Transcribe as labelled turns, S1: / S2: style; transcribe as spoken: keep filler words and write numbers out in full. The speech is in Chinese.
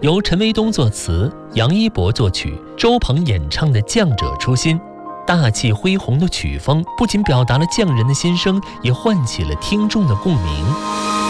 S1: 由陈维东作词，杨一博作曲，周鹏演唱的《匠者初心》。大气恢宏的曲风不仅表达了匠人的心声，也唤起了听众的共鸣。